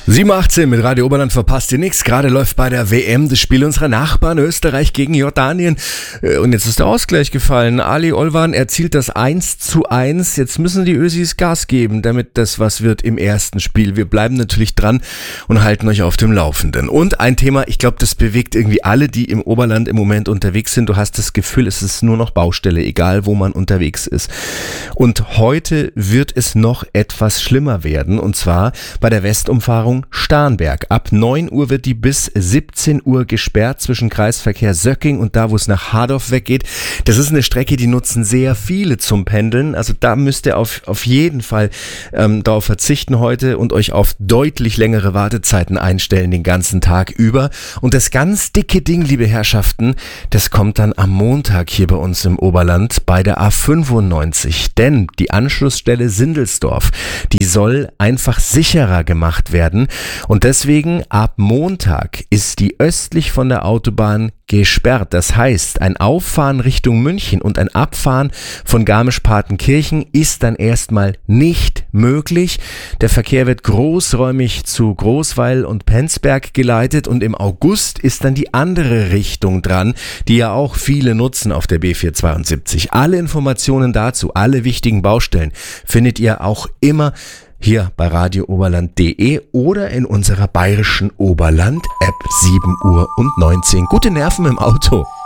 7:18 mit Radio Oberland verpasst ihr nichts. Gerade läuft bei der WM das Spiel unserer Nachbarn Österreich gegen Jordanien. Und jetzt ist der Ausgleich gefallen. Ali Olvan erzielt das 1:1. Jetzt müssen die Ösis Gas geben, damit das was wird im ersten Spiel. Wir bleiben natürlich dran und halten euch auf dem Laufenden. Und ein Thema, ich glaube, das bewegt irgendwie alle, die im Oberland im Moment unterwegs sind. Du hast das Gefühl, es ist nur noch Baustelle, egal wo man unterwegs ist. Und heute wird es noch etwas schlimmer werden. Und zwar bei der Westumfahrung Starnberg. Ab 9 Uhr wird die bis 17 Uhr gesperrt zwischen Kreisverkehr Söcking und da, wo es nach Hardorf weggeht. Das ist eine Strecke, die nutzen sehr viele zum Pendeln. Also da müsst ihr auf jeden Fall darauf verzichten heute und euch auf deutlich längere Wartezeiten einstellen den ganzen Tag über. Und das ganz dicke Ding, liebe Herrschaften, das kommt dann am Montag hier bei uns im Oberland bei der A95. Denn die Anschlussstelle Sindelsdorf, die soll einfach sicherer gemacht werden. Und deswegen ab Montag ist die östlich von der Autobahn gesperrt. Das heißt, ein Auffahren Richtung München und ein Abfahren von Garmisch-Partenkirchen ist dann erstmal nicht möglich. Der Verkehr wird großräumig zu Großweil und Penzberg geleitet und im August ist dann die andere Richtung dran, die ja auch viele nutzen auf der B472. Alle Informationen dazu, alle wichtigen Baustellen findet ihr auch immer hier bei radiooberland.de oder in unserer bayerischen Oberland-App. 7:19 Uhr. Gute Nerven im Auto.